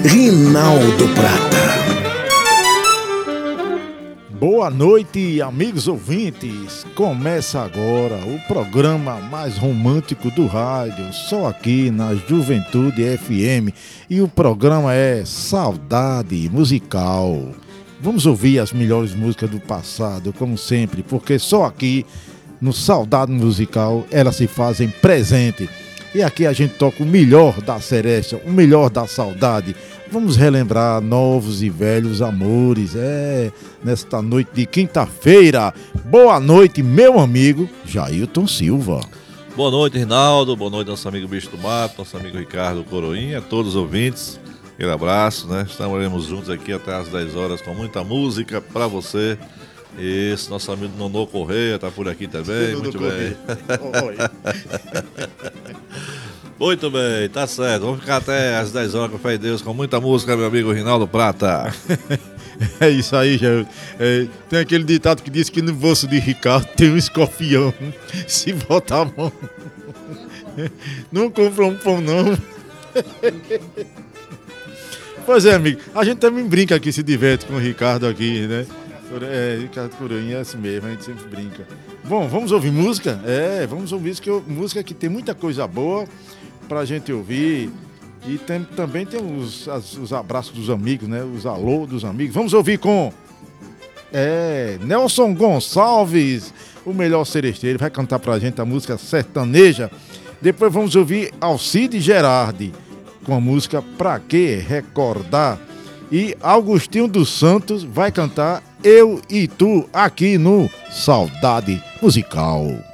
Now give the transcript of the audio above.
Rinaldo Prata. Boa noite, amigos ouvintes. Começa agora o programa mais romântico do rádio, só aqui na Juventude FM. E o programa é Saudade Musical. Vamos ouvir as melhores músicas do passado, como sempre, porque só aqui no Saudade Musical elas se fazem presente. E aqui a gente toca o melhor da seresta, o melhor da saudade. Vamos relembrar novos e velhos amores, nesta noite de quinta-feira. Boa noite, meu amigo Jailton Silva. Boa noite, Rinaldo. Boa noite, nosso amigo Bicho do Mato, nosso amigo Ricardo Coroinha, todos os ouvintes. Aquele abraço, né? Estaremos juntos aqui até às 10 horas com muita música pra você. Esse nosso amigo Nonô Correia tá por aqui também. Muito bem. Muito bem, tá certo. Vamos ficar até às 10 horas com fé em Deus, com muita música, meu amigo Rinaldo Prata. É isso aí, Jair. Tem aquele ditado que diz que no bolso de Ricardo tem um escorpião. Se botar a mão, não compra um pão, não. Pois é, amigo. A gente também brinca aqui, se diverte com o Ricardo aqui, né? Ricardo Coroinha é assim mesmo, a gente sempre brinca. Bom, vamos ouvir música? Vamos ouvir música que tem muita coisa boa pra gente ouvir. E também tem os abraços dos amigos, né? Os alô dos amigos. Vamos ouvir com Nelson Gonçalves, o melhor seresteiro, vai cantar pra gente a música sertaneja. Depois vamos ouvir Alcide Gerardi com a música Pra Que Recordar. E Augustinho dos Santos vai cantar Eu e Tu aqui no Saudade Musical.